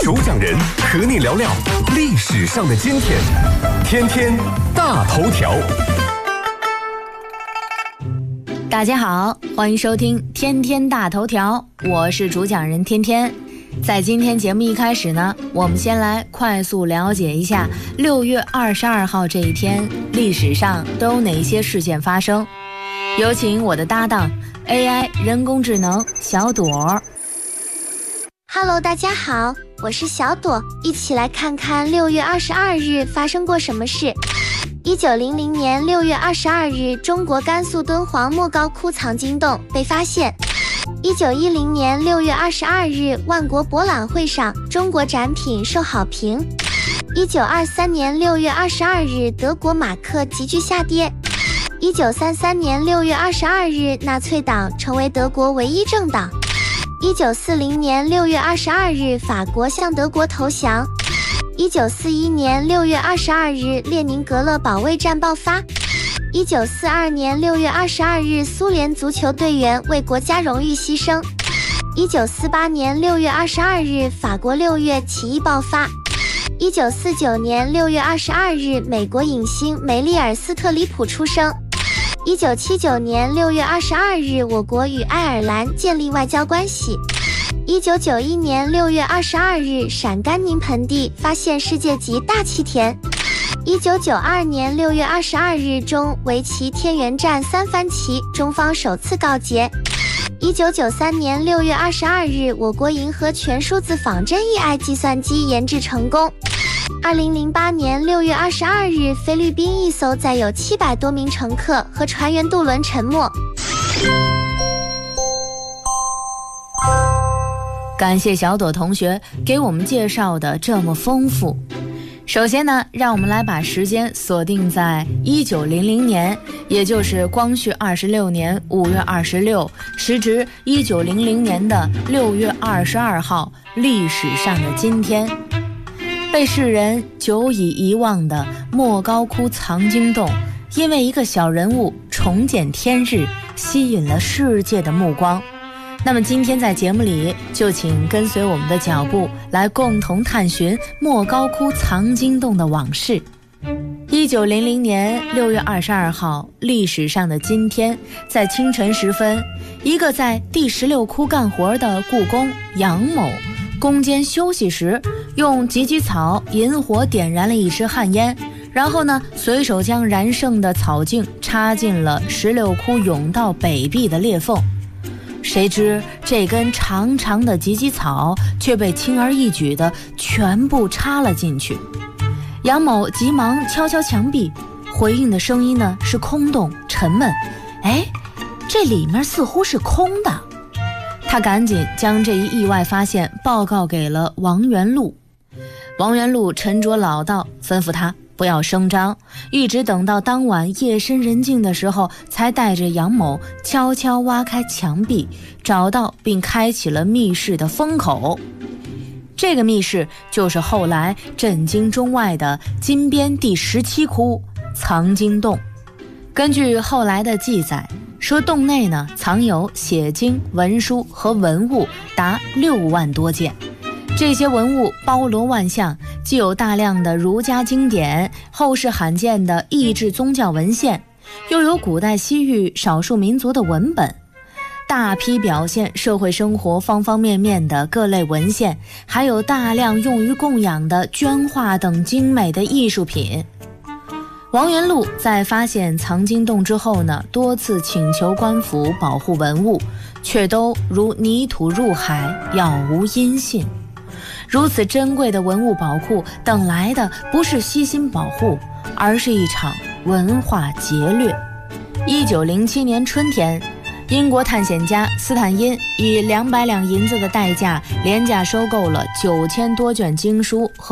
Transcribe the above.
主讲人和你聊聊历史上的今天。天天大头条。 大家好，欢迎收听天天大头条，我是主讲人天天。在今天节目一开始呢，我们先来快速了解一下6月22号这一天历史上都有哪些事件发生。有请我的搭档 AI 人工智能小朵。 Hello， 大家好，我是小朵，一起来看看6月22日发生过什么事。1900年6月22日，中国甘肃敦煌莫高窟藏经洞被发现。1910年6月22日，万国博览会上，中国展品受好评。1923年6月22日，德国马克急剧下跌。1933年6月22日，纳粹党成为德国唯一政党。1940年6月22日，法国向德国投降。1941年6月22日，列宁格勒保卫战爆发。1942年6月22日，苏联足球队员为国家荣誉牺牲。1948年6月22日，法国6月起义爆发。1949年6月22日，美国影星梅丽尔·斯特里普出生。1979年6月22日，我国与爱尔兰建立外交关系。1991年6月22日，陕甘宁盆地发现世界级大气田。1992年6月22日，中围棋天元战3番棋，中方首次告捷。1993年6月22日，我国银河全数字仿真 AI 计算机研制成功。2008年6月22日，菲律宾一艘载有700多名乘客和船员渡轮沉没。 感谢小朵同学给我们介绍的这么丰富。首先呢，让我们来把时间锁定在1900年，也就是光绪26年5月26，时值1900年的6月22号，历史上的今天。被世人久已遗忘的莫高窟藏经洞，因为一个小人物重见天日，吸引了世界的目光。那么今天在节目里，就请跟随我们的脚步，来共同探寻莫高窟藏经洞的往事。1900年6月22号，历史上的今天，在清晨时分，一个在第16窟干活的故宫杨某，宫间休息时，用芨芨草引火点燃了一支旱烟，然后呢，随手将燃盛的草茎插进了16窟甬道北壁的裂缝。谁知这根长长的芨芨草却被轻而易举地全部插了进去。杨某急忙敲敲墙壁，回应的声音呢是空洞沉闷，这里面似乎是空的。他赶紧将这一意外发现报告给了王元禄。王元禄沉着老道，吩咐他不要声张，一直等到当晚夜深人静的时候，才带着杨某悄悄挖开墙壁，找到并开启了密室的风口。这个密室就是后来震惊中外的金边第17窟藏经洞。根据后来的记载，说洞内呢藏有写经、文书和文物达6万多件。这些文物包罗万象，既有大量的儒家经典，后世罕见的异质宗教文献，又有古代西域少数民族的文本，大批表现社会生活方方面面的各类文献，还有大量用于供养的绢画等精美的艺术品。王元禄在发现藏经洞之后呢，多次请求官府保护文物，却都如泥土入海，杳无音信。如此珍贵的文物宝库，等来的不是悉心保护，而是一场文化劫掠。1907年春天，英国探险家斯坦因以200两银子的代价，廉价收购了9000多卷经书和